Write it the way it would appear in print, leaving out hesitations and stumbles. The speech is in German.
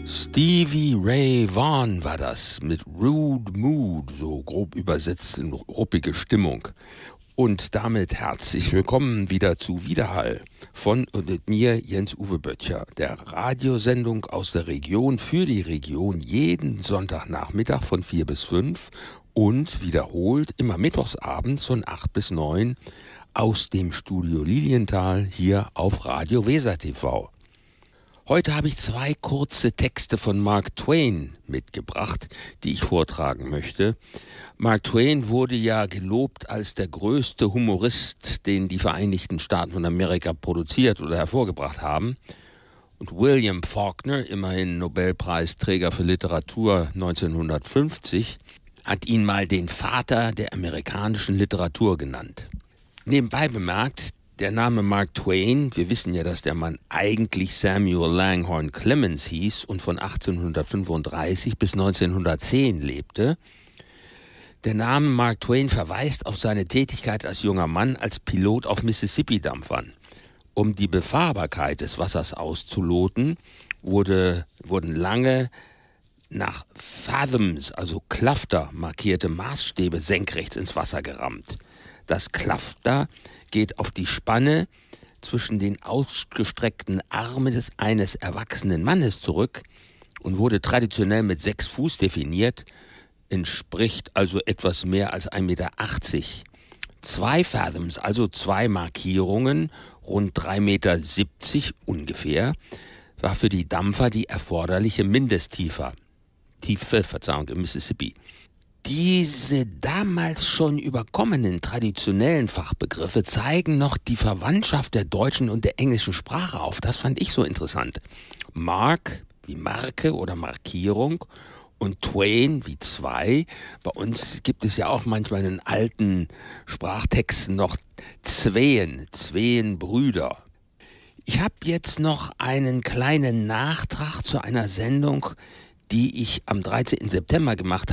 Stevie Ray Vaughan war das mit Rude Mood, so grob übersetzt in ruppige Stimmung. Und damit herzlich willkommen wieder zu Widerhall von und mit mir Jens-Uwe Böttcher, der Radiosendung aus der Region für die Region jeden Sonntagnachmittag von 4 bis 5 und wiederholt immer mittwochsabends von 8 bis 9 aus dem Studio Lilienthal hier auf Radio Weser TV. Heute habe ich 2 kurze Texte von Mark Twain mitgebracht, die ich vortragen möchte. Mark Twain wurde ja gelobt als der größte Humorist, den die Vereinigten Staaten von Amerika produziert oder hervorgebracht haben. Und William Faulkner, immerhin Nobelpreisträger für Literatur 1950, hat ihn mal den Vater der amerikanischen Literatur genannt. Nebenbei bemerkt, der Name Mark Twain, wir wissen ja, dass der Mann eigentlich Samuel Langhorne Clemens hieß und von 1835 bis 1910 lebte. Der Name Mark Twain verweist auf seine Tätigkeit als junger Mann als Pilot auf Mississippi-Dampfern. Um die Befahrbarkeit des Wassers auszuloten, wurden lange nach Fathoms, also Klafter, markierte Maßstäbe senkrecht ins Wasser gerammt. Das Klafter geht auf die Spanne zwischen den ausgestreckten Armen eines erwachsenen Mannes zurück und wurde traditionell mit 6 Fuß definiert, entspricht also etwas mehr als 1,80 Meter. 2 Fathoms, also 2 Markierungen, rund 3,70 Meter ungefähr, war für die Dampfer die erforderliche Mindesttiefe im Mississippi. Diese damals schon überkommenen traditionellen Fachbegriffe zeigen noch die Verwandtschaft der deutschen und der englischen Sprache auf. Das fand ich so interessant. Mark wie Marke oder Markierung und Twain wie 2. Bei uns gibt es ja auch manchmal in den alten Sprachtexten noch Zween Brüder. Ich habe jetzt noch einen kleinen Nachtrag zu einer Sendung, die ich am 13. September gemacht habe.